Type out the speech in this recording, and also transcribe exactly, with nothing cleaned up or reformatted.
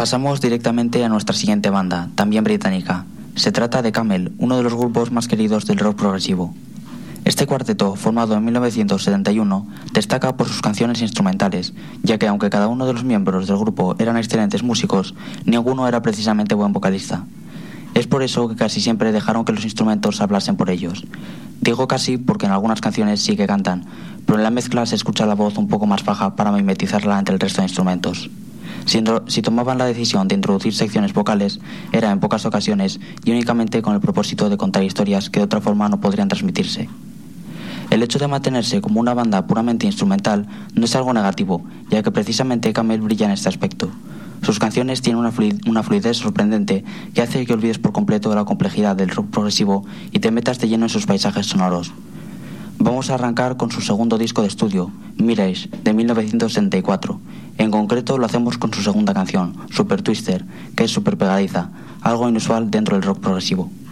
Pasamos directamente a nuestra siguiente banda, también británica. Se trata de Camel, uno de los grupos más queridos del rock progresivo. Este cuarteto, formado en mil novecientos setenta y uno, destaca por sus canciones instrumentales, ya que aunque cada uno de los miembros del grupo eran excelentes músicos, ninguno era precisamente buen vocalista. Es por eso que casi siempre dejaron que los instrumentos hablasen por ellos. Digo casi porque en algunas canciones sí que cantan, pero en la mezcla se escucha la voz un poco más baja para mimetizarla entre el resto de instrumentos. Si, si tomaban la decisión de introducir secciones vocales, era en pocas ocasiones y únicamente con el propósito de contar historias que de otra forma no podrían transmitirse. El hecho de mantenerse como una banda puramente instrumental no es algo negativo, ya que precisamente Camel brilla en este aspecto. Sus canciones tienen una, fluid- una fluidez sorprendente que hace que olvides por completo la complejidad del rock progresivo y te metas de lleno en sus paisajes sonoros. Vamos a arrancar con su segundo disco de estudio, Mirage, de mil novecientos setenta y cuatro. En concreto lo hacemos con su segunda canción, Super Twister, que es súper pegadiza, algo inusual dentro del rock progresivo.